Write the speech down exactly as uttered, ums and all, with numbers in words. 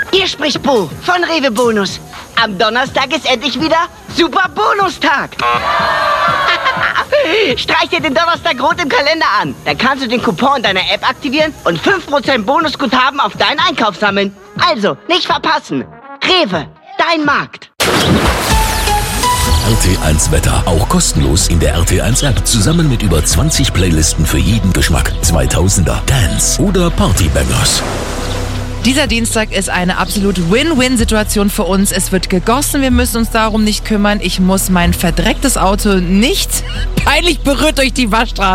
Hier spricht Bo von Rewe Bonus. Am Donnerstag ist endlich wieder Super Bonustag. Streich dir den Donnerstag rot im Kalender an. Dann kannst du den Coupon in deiner App aktivieren und fünf Prozent Bonusguthaben auf deinen Einkauf sammeln. Also, nicht verpassen. Rewe, dein Markt. R T eins Wetter, auch kostenlos in der R T eins App. Zusammen mit über zwanzig Playlisten für jeden Geschmack. zweitausender, Dance oder Partybangers. Dieser Dienstag ist eine absolut Win-Win-Situation für uns. Es wird gegossen, wir müssen uns darum nicht kümmern. Ich muss mein verdrecktes Auto nicht peinlich berührt durch die Waschstraße